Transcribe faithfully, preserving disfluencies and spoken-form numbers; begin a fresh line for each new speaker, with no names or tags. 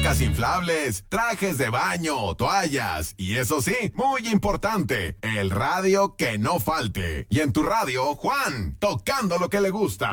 muñecas inflables, trajes de baño, toallas y eso sí, muy importante, el radio que no falte. Y en tu radio, Juan, tocando lo que le gusta.